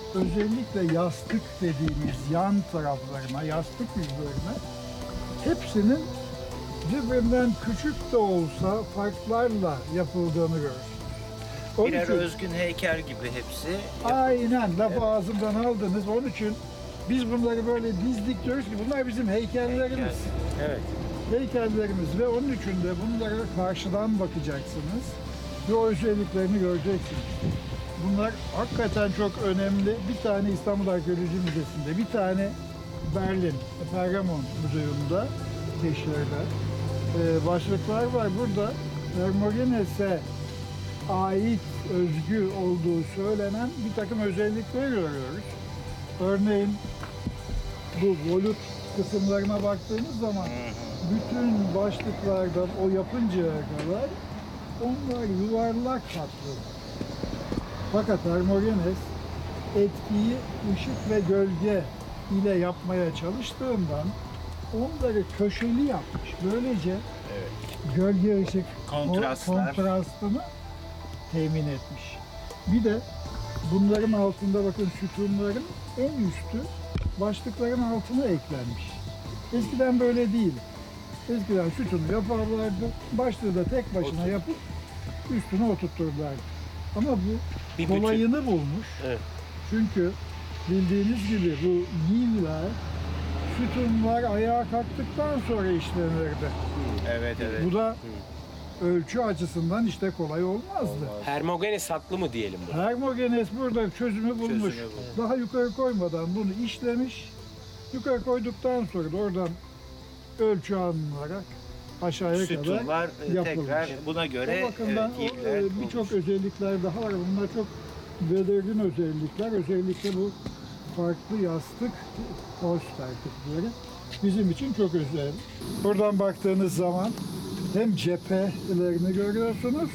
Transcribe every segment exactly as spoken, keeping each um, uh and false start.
özellikle yastık dediğimiz yan taraflarına, yastık yüzlerine hepsinin birbirinden küçük de olsa farklarla yapıldığını görürsünüz. Onun Birer için- özgün heykel gibi hepsi. Aynen, lafı Evet. ağzımdan aldınız. Onun için biz bunları böyle dizdik diyoruz ki bunlar bizim heykellerimiz. Heykel. Evet. Heykellerimiz ve onun için de bunlara karşıdan bakacaksınız ve o özelliklerini göreceksiniz. Bunlar hakikaten çok önemli. Bir tane İstanbul Arkeoloji Müzesi'nde, bir tane Berlin, Pergamon Müzesi'nde teşhirde e, başlıklar var. Burada Hermogenes'e ait, özgü olduğu söylenen bir takım özellikleri görüyoruz. Örneğin bu volut kısımlarına baktığımız zaman bütün başlıklardan o yapıncaya kadar onlar yuvarlak hatlı. Fakat Hermogenes etkiyi ışık ve gölge ile yapmaya çalıştığından onları köşeli yapmış. Böylece Evet. gölge ışık Kontrastlar. kontrastını temin etmiş. Bir de bunların altında bakın sütunların en üstü başlıkların altına eklenmiş. Eskiden böyle değil. Eskiden sütunu yaparlardı. Başlığı da tek başına Otur. yapıp üstüne oturturlardı. Ama bu Bir bütün. kolayını bulmuş. Evet. Çünkü bildiğiniz gibi bu yivler, sütunlar ayağa kalktıktan sonra işlenirdi. Evet, evet. Bu da ölçü açısından işte kolay olmazdı. Hermogenes haklı mı diyelim bu? Hermogenes burada çözümü bulmuş. Çözümü bulmuş. Daha yukarı koymadan bunu işlemiş. Yukarı koyduktan sonra da oradan ölçü alınarak aşağıya kadar Sütunlar e, yapılmış. tekrar buna göre O bakımdan evet, o, ipler e, olmuş. birçok özellikler daha var. Bunlar çok belirgin özellikler. Özellikle bu farklı yastık hoş tertipleri bizim için çok özel. Buradan baktığınız zaman hem cephelerini görüyorsunuz,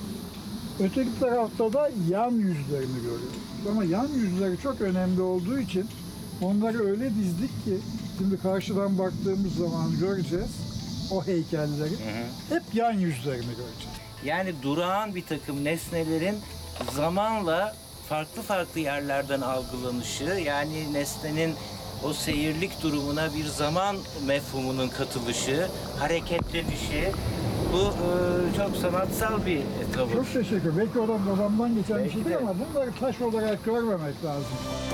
öteki tarafta da yan yüzlerini görüyorsunuz. Ama yan yüzleri çok önemli olduğu için onları öyle dizdik ki şimdi karşıdan baktığımız zaman göreceğiz o heykelleri. Hep yan yüzlerini göreceğiz. Yani durağan bir takım nesnelerin zamanla farklı farklı yerlerden algılanışı, yani nesnenin o seyirlik durumuna bir zaman mefhumunun katılışı, hareketlenişi, bu e, çok sanatsal bir tavır. Çok teşekkür. Belki oradan babamdan geçen bir Belki şey de. değil ama bunları taş olarak görmemek lazım.